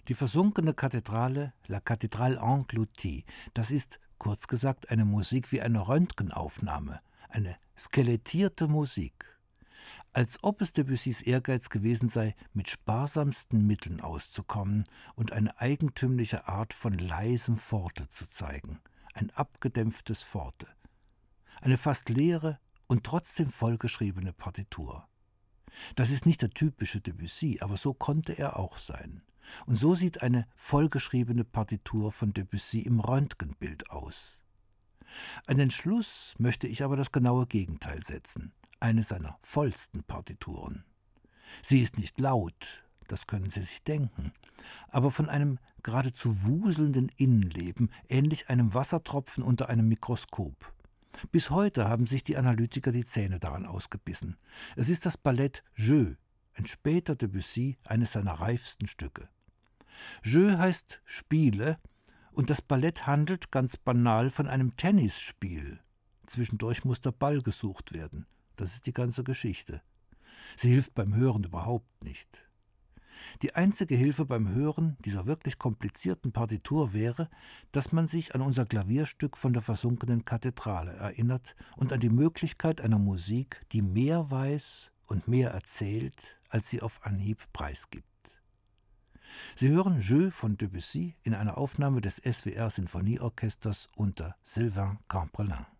Die versunkene Kathedrale, La Cathédrale engloutie, das ist, kurz gesagt, eine Musik wie eine Röntgenaufnahme, eine skelettierte Musik. Als ob es Debussys Ehrgeiz gewesen sei, mit sparsamsten Mitteln auszukommen und eine eigentümliche Art von leisem Forte zu zeigen, ein abgedämpftes Forte. Eine fast leere und trotzdem vollgeschriebene Partitur. Das ist nicht der typische Debussy, aber so konnte er auch sein. Und so sieht eine vollgeschriebene Partitur von Debussy im Röntgenbild aus. An den Schluss möchte ich aber das genaue Gegenteil setzen, eine seiner vollsten Partituren. Sie ist nicht laut, das können Sie sich denken, aber von einem geradezu wuselnden Innenleben, ähnlich einem Wassertropfen unter einem Mikroskop. Bis heute haben sich die Analytiker die Zähne daran ausgebissen. Es ist das Ballett Jeu, ein später Debussy, eines seiner reifsten Stücke. Jeu heißt Spiele, und das Ballett handelt ganz banal von einem Tennisspiel. Zwischendurch muss der Ball gesucht werden. Das ist die ganze Geschichte. Sie hilft beim Hören überhaupt nicht. Die einzige Hilfe beim Hören dieser wirklich komplizierten Partitur wäre, dass man sich an unser Klavierstück von der versunkenen Kathedrale erinnert und an die Möglichkeit einer Musik, die mehr weiß und mehr erzählt, als sie auf Anhieb preisgibt. Sie hören Jeu von Debussy in einer Aufnahme des SWR Sinfonieorchesters unter Sylvain Camprelin.